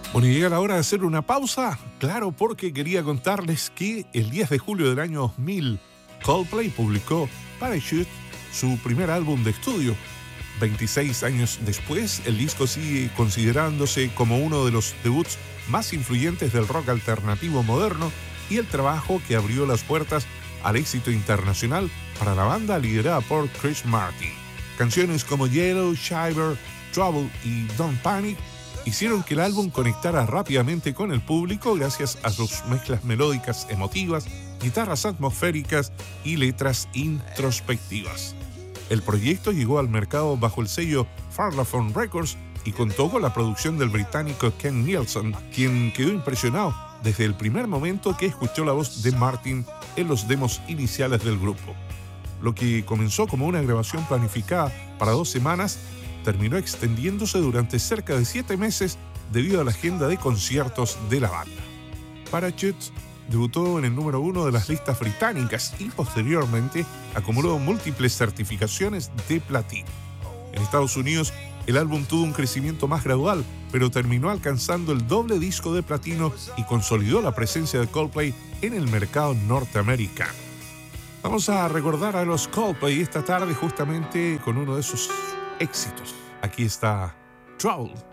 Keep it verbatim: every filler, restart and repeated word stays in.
Bueno, y llega la hora de hacer una pausa. Claro, porque quería contarles que el diez de julio del año dos mil, Coldplay publicó Parachute, su primer álbum de estudio. veintiséis años después, el disco sigue considerándose como uno de los debuts más influyentes del rock alternativo moderno y el trabajo que abrió las puertas al éxito internacional para la banda liderada por Chris Martin. Canciones como Yellow, Shiver, Trouble y Don't Panic hicieron que el álbum conectara rápidamente con el público gracias a sus mezclas melódicas emotivas, guitarras atmosféricas y letras introspectivas. El proyecto llegó al mercado bajo el sello Parlophone Records y contó con la producción del británico Ken Nielsen, quien quedó impresionado desde el primer momento que escuchó la voz de Martin en los demos iniciales del grupo. Lo que comenzó como una grabación planificada para dos semanas terminó extendiéndose durante cerca de siete meses debido a la agenda de conciertos de la banda. Parachute debutó en el número uno de las listas británicas y posteriormente acumuló múltiples certificaciones de platino. En Estados Unidos, el álbum tuvo un crecimiento más gradual, pero terminó alcanzando el doble disco de platino y consolidó la presencia de Coldplay en el mercado norteamericano. Vamos a recordar a los Coldplay esta tarde justamente con uno de sus éxitos. Aquí está Trouble.